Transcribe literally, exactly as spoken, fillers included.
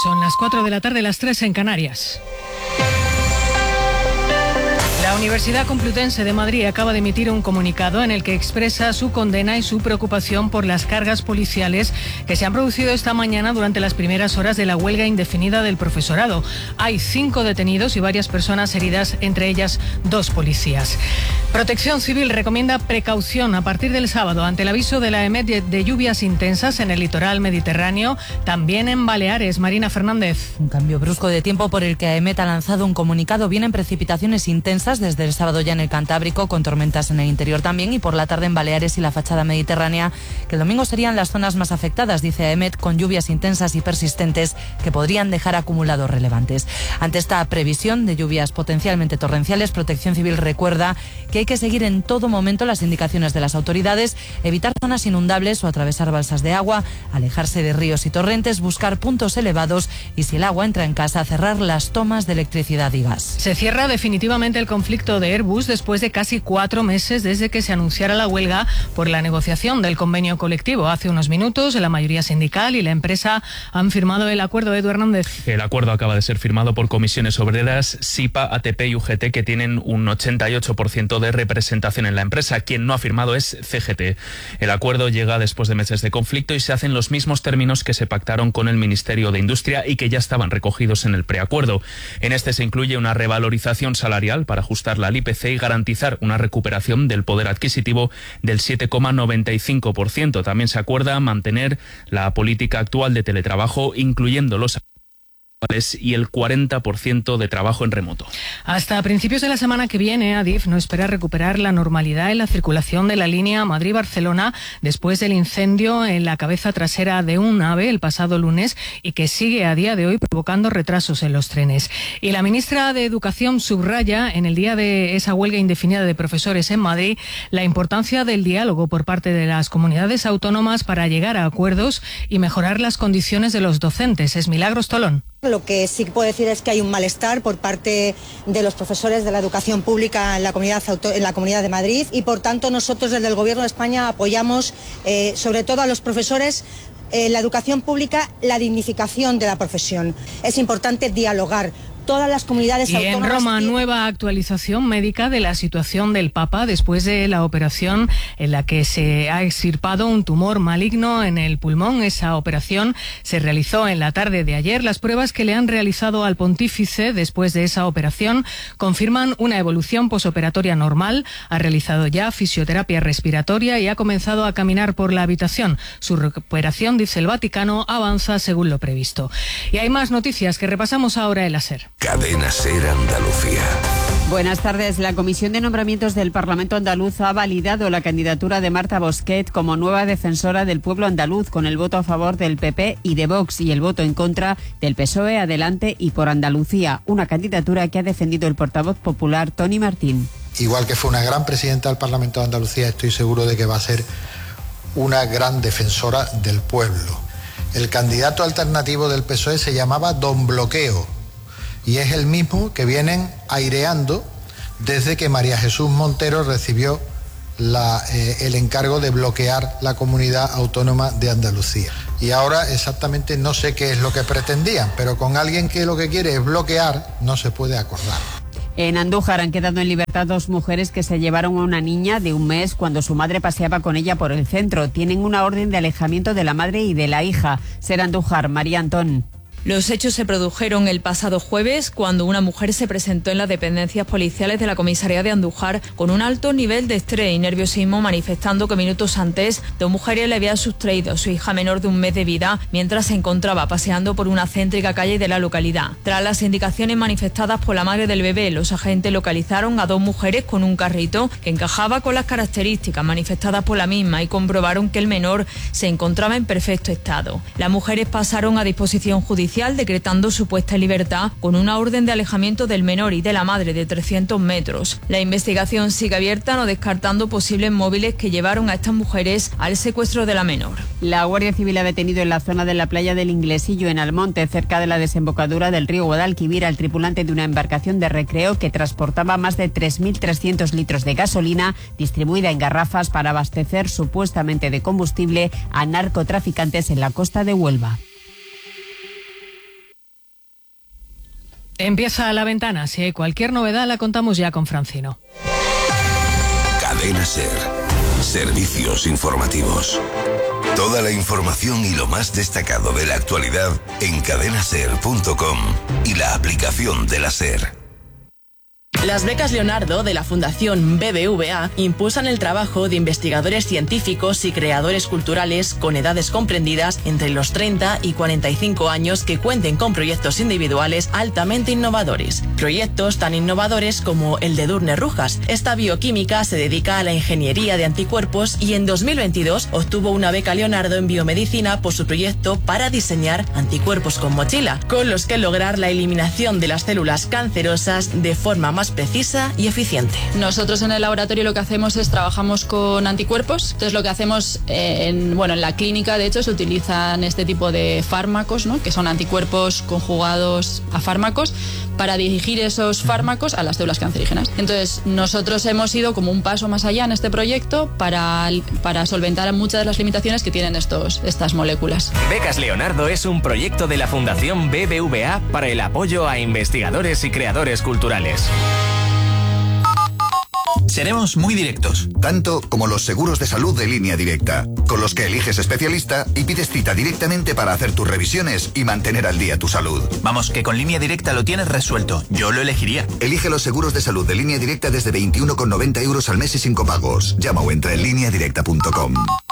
Son las cuatro de la tarde, las tres en Canarias. La Universidad Complutense de Madrid acaba de emitir un comunicado en el que expresa su condena y su preocupación por las cargas policiales que se han producido esta mañana durante las primeras horas de la huelga indefinida del profesorado. Hay cinco detenidos y varias personas heridas, entre ellas dos policías. Protección Civil recomienda precaución a partir del sábado ante el aviso de la EMET de lluvias intensas en el litoral mediterráneo, también en Baleares. Marina Fernández. Un cambio brusco de tiempo por el que AEMET ha lanzado un comunicado. Vienen precipitaciones intensas desde el sábado ya en el Cantábrico, con tormentas en el interior también, y por la tarde en Baleares y la fachada mediterránea, que el domingo serían las zonas más afectadas, dice AEMET, con lluvias intensas y persistentes que podrían dejar acumulados relevantes. Ante esta previsión de lluvias potencialmente torrenciales, Protección Civil recuerda que hay que seguir en todo momento las indicaciones de las autoridades, evitar zonas inundables o atravesar balsas de agua, alejarse de ríos y torrentes, buscar puntos elevados y, si el agua entra en casa, cerrar las tomas de electricidad y gas. Se cierra definitivamente el conflicto de Airbus después de casi cuatro meses desde que se anunciara la huelga por la negociación del convenio colectivo. Hace unos minutos la mayoría sindical y la empresa han firmado el acuerdo. Edu Hernández. El acuerdo acaba de ser firmado por comisiones obreras, SIPA, A T P y U G T, que tienen un ochenta y ocho por ciento de representación en la empresa. Quien no ha firmado es C G T. El acuerdo llega después de meses de conflicto y se hace en los mismos términos que se pactaron con el Ministerio de Industria y que ya estaban recogidos en el preacuerdo. En este se incluye una revalorización salarial para ajustarla al I P C y garantizar una recuperación del poder adquisitivo del siete coma noventa y cinco por ciento. También se acuerda mantener la política actual de teletrabajo, incluyendo los y el cuarenta por ciento de trabajo en remoto. Hasta principios de la semana que viene, Adif no espera recuperar la normalidad en la circulación de la línea Madrid-Barcelona después del incendio en la cabeza trasera de un AVE el pasado lunes y que sigue a día de hoy provocando retrasos en los trenes. Y la ministra de Educación subraya en el día de esa huelga indefinida de profesores en Madrid la importancia del diálogo por parte de las comunidades autónomas para llegar a acuerdos y mejorar las condiciones de los docentes. Es Milagros Tolón. Lo que sí puedo decir es que hay un malestar por parte de los profesores de la educación pública en la comunidad, en la Comunidad de Madrid, y por tanto nosotros desde el Gobierno de España apoyamos eh, sobre todo a los profesores en la educación pública, la dignificación de la profesión. Es importante dialogar. Todas las comunidades y autónomas. En Roma, nueva actualización médica de la situación del Papa después de la operación en la que se ha extirpado un tumor maligno en el pulmón. Esa operación se realizó en la tarde de ayer. Las pruebas que le han realizado al pontífice después de esa operación confirman una evolución posoperatoria normal. Ha realizado ya fisioterapia respiratoria y ha comenzado a caminar por la habitación. Su recuperación, dice el Vaticano, avanza según lo previsto. Y hay más noticias que repasamos ahora en la SER. Cadena SER Andalucía. Buenas tardes. La Comisión de Nombramientos del Parlamento Andaluz ha validado la candidatura de Marta Bosquet como nueva defensora del pueblo andaluz, con el voto a favor del P P y de Vox y el voto en contra del P S O E, Adelante y Por Andalucía. Una candidatura que ha defendido el portavoz popular Tony Martín. Igual que fue una gran presidenta del Parlamento de Andalucía, estoy seguro de que va a ser una gran defensora del pueblo. El candidato alternativo del P S O E se llamaba Don Bloqueo, y es el mismo que vienen aireando desde que María Jesús Montero recibió la, eh, el encargo de bloquear la Comunidad Autónoma de Andalucía. Y ahora exactamente no sé qué es lo que pretendían, pero con alguien que lo que quiere es bloquear no se puede acordar. En Andújar han quedado en libertad dos mujeres que se llevaron a una niña de un mes cuando su madre paseaba con ella por el centro. Tienen una orden de alejamiento de la madre y de la hija. SER Andújar, María Antón. Los hechos se produjeron el pasado jueves cuando una mujer se presentó en las dependencias policiales de la comisaría de Andújar con un alto nivel de estrés y nerviosismo, manifestando que minutos antes dos mujeres le habían sustraído a su hija menor de un mes de vida mientras se encontraba paseando por una céntrica calle de la localidad. Tras las indicaciones manifestadas por la madre del bebé, los agentes localizaron a dos mujeres con un carrito que encajaba con las características manifestadas por la misma y comprobaron que el menor se encontraba en perfecto estado. Las mujeres pasaron a disposición judicial decretando su puesta en libertad con una orden de alejamiento del menor y de la madre de trescientos metros. La investigación sigue abierta, no descartando posibles móviles que llevaron a estas mujeres al secuestro de la menor. La Guardia Civil ha detenido en la zona de la playa del Inglesillo, en Almonte, cerca de la desembocadura del río Guadalquivir, al tripulante de una embarcación de recreo que transportaba más de tres mil trescientos litros de gasolina distribuida en garrafas para abastecer supuestamente de combustible a narcotraficantes en la costa de Huelva. Empieza La Ventana. Si hay cualquier novedad, la contamos ya con Francino. Cadena SER. Servicios informativos. Toda la información y lo más destacado de la actualidad en cadena ser punto com y la aplicación de la SER. Las becas Leonardo de la Fundación B B V A impulsan el trabajo de investigadores científicos y creadores culturales con edades comprendidas entre los treinta y cuarenta y cinco años que cuenten con proyectos individuales altamente innovadores. Proyectos tan innovadores como el de Edurne Rujas. Esta bioquímica se dedica a la ingeniería de anticuerpos y en dos mil veintidós obtuvo una beca Leonardo en biomedicina por su proyecto para diseñar anticuerpos con mochila, con los que lograr la eliminación de las células cancerosas de forma más precisa y eficiente. Nosotros en el laboratorio lo que hacemos es trabajamos con anticuerpos. Entonces lo que hacemos eh, en, bueno, en la clínica de hecho se utilizan este tipo de fármacos, ¿no? Que son anticuerpos conjugados a fármacos para dirigir esos fármacos a las células cancerígenas. Entonces nosotros hemos ido como un paso más allá en este proyecto para, para solventar muchas de las limitaciones que tienen estos, estas moléculas. Becas Leonardo es un proyecto de la Fundación B B V A para el apoyo a investigadores y creadores culturales. Seremos muy directos. Tanto como los seguros de salud de Línea Directa, con los que eliges especialista y pides cita directamente para hacer tus revisiones y mantener al día tu salud. Vamos, que con Línea Directa lo tienes resuelto. Yo lo elegiría. Elige los seguros de salud de Línea Directa desde veintiuno con noventa euros al mes y sin copagos. Llama o entra en línea directa punto com.